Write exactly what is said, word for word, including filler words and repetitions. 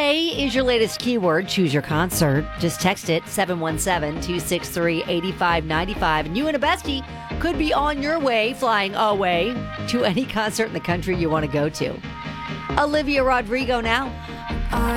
away is your latest keyword. Choose your concert. Just text it seven one seven, two six three, eight five nine five. And you and a bestie could be on your way, flying away to any concert in the country you want to go to. Olivia Rodrigo now.